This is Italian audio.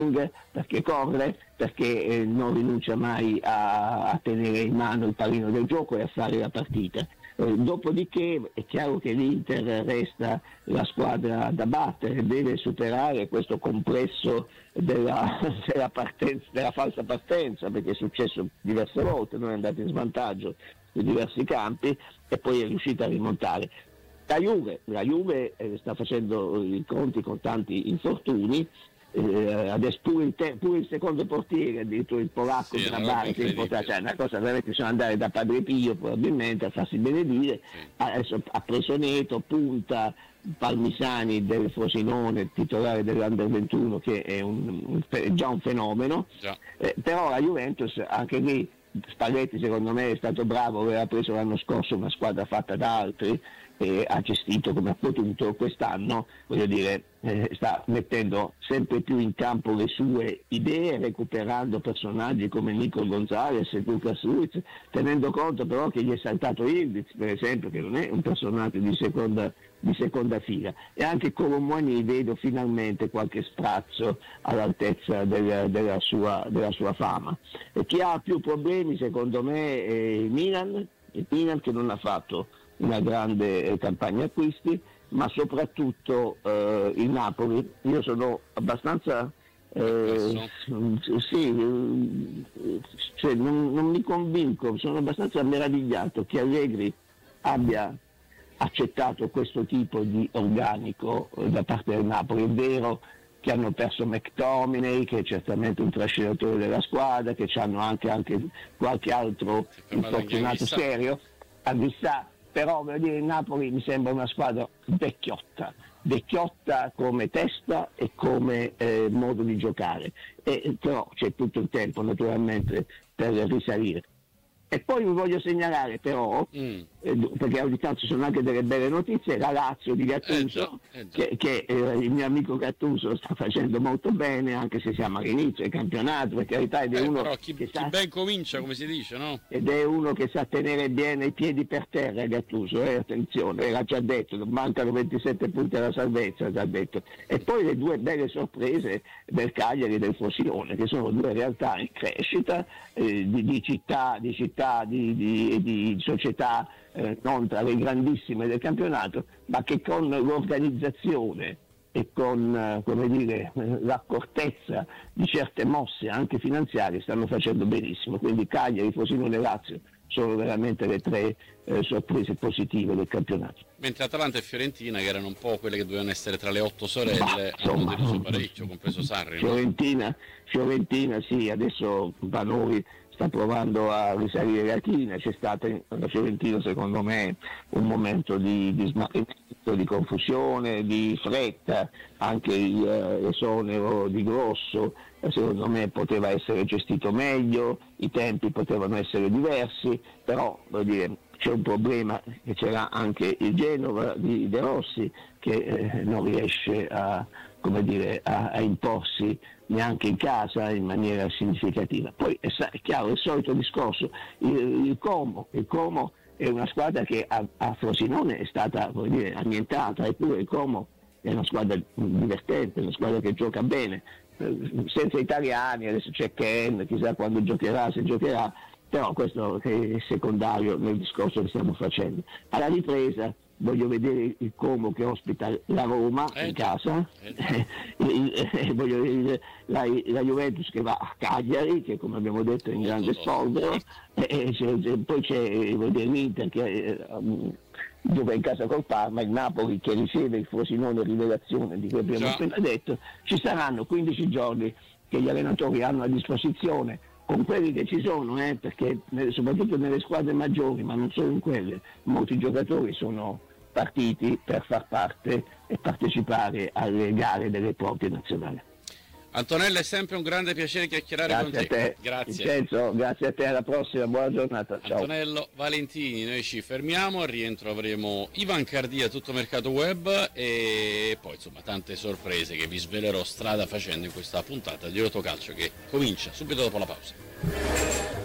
perché corre, perché non rinuncia mai a tenere in mano il pallino del gioco e a fare la partita. Dopodiché è chiaro che l'Inter resta la squadra da battere, deve superare questo complesso della falsa partenza, perché è successo diverse volte, non è andato in svantaggio in diversi campi e poi è riuscita a rimontare. La Juve sta facendo i conti con tanti infortuni, adesso pure il secondo portiere, addirittura il polacco Grabar, che è una cosa veramente, bisogna andare da Padre Pio probabilmente a farsi benedire. Adesso ha preso Neto, punta Palmisani del Frosinone, titolare dell'Under 21, che è già un fenomeno. Però la Juventus, anche lì Spalletti secondo me è stato bravo, aveva preso l'anno scorso una squadra fatta da altri e ha gestito come ha potuto. Quest'anno, voglio dire, sta mettendo sempre più in campo le sue idee, recuperando personaggi come Nico Gonzalez e Lucas Luiz, tenendo conto però che gli è saltato Ildiz, per esempio, che non è un personaggio di seconda fila, e anche Colomboigny vedo finalmente qualche sprazzo all'altezza della sua fama. E chi ha più problemi secondo me è il Milan che non ha fatto una grande campagna acquisti, ma soprattutto il Napoli. Io sono abbastanza non mi convinco, sono abbastanza meravigliato che Allegri abbia accettato questo tipo di organico da parte del Napoli. È vero che hanno perso McTominay, che è certamente un trascinatore della squadra, che hanno anche qualche altro infortunato serio a Vissà, però voglio dire, il Napoli mi sembra una squadra vecchiotta come testa e come modo di giocare, però c'è tutto il tempo naturalmente per risalire. E poi vi voglio segnalare però, perché ogni tanto ci sono anche delle belle notizie, la Lazio di Gattuso, che il mio amico Gattuso sta facendo molto bene, anche se siamo all'inizio del campionato, per carità, ed è uno però chi ben comincia, come si dice, no? Ed è uno che sa tenere bene i piedi per terra, Gattuso, attenzione, era già detto, mancano 27 punti alla salvezza, già detto. E poi le due belle sorprese del Cagliari e del Frosinone, che sono due realtà in crescita, di città, di società non tra le grandissime del campionato, ma che con l'organizzazione e con l'accortezza di certe mosse anche finanziarie stanno facendo benissimo. Quindi Cagliari, Frosinone e Lazio sono veramente le tre sorprese positive del campionato. Mentre Atalanta e Fiorentina, che erano un po' quelle che dovevano essere tra le 8 sorelle, hanno deluso parecchio, compreso Sarri. Fiorentina sì, adesso Vanoli sta provando a risalire la china. C'è stato la Fiorentina secondo me un momento di smarrimento, di confusione, di fretta, anche l'esonero di Grosso secondo me poteva essere gestito meglio, i tempi potevano essere diversi, però voglio dire, c'è un problema che c'era anche il Genova di De Rossi, che non riesce a imporsi neanche in casa in maniera significativa. Poi è chiaro, il solito discorso, il Como è una squadra che a Frosinone è stata annientata, eppure il Como è una squadra divertente, una squadra che gioca bene, senza italiani. Adesso c'è Ken, chissà quando giocherà, se giocherà, però questo è secondario nel discorso che stiamo facendo. Alla ripresa voglio vedere il Como che ospita la Roma in casa, voglio vedere la Juventus che va a Cagliari, che come abbiamo detto è in grande sfoldero, poi c'è l'Inter che dove è in casa col Parma, il Napoli che riceve il Frosinone rivelazione di cui abbiamo appena detto. Ci saranno 15 giorni che gli allenatori hanno a disposizione, con quelli che ci sono, perché soprattutto nelle squadre maggiori, ma non solo in quelle, molti giocatori sono partiti per far parte e partecipare alle gare delle proprie nazionali. Antonello, è sempre un grande piacere chiacchierare con te. Grazie. Vincenzo, grazie a te, alla prossima, buona giornata. Ciao. Antonello Valentini, noi ci fermiamo, al rientro avremo Ivan Cardia, Tutto Mercato Web, e poi insomma tante sorprese che vi svelerò strada facendo in questa puntata di Rotocalcio che comincia subito dopo la pausa.